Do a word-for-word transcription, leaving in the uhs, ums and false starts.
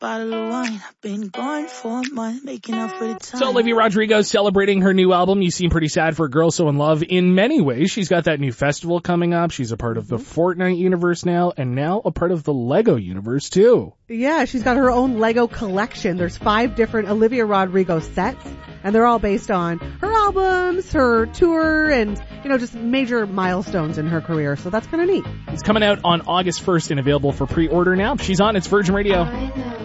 bottle of wine. I've been gone for a month, making up for the time. So Olivia Rodrigo celebrating her new album. You seem pretty sad for a girl so in love. In many ways, she's got that new festival coming up. She's a part of the Fortnite universe now, and now a part of the Lego universe too. Yeah, she's got her own Lego collection. There's five different Olivia Rodrigo sets, and they're all based on her albums, her tour, and, you know, just major milestones in her career. So that's kind of neat. It's coming out on August first and available for pre-order now. She's on It's Virgin Radio.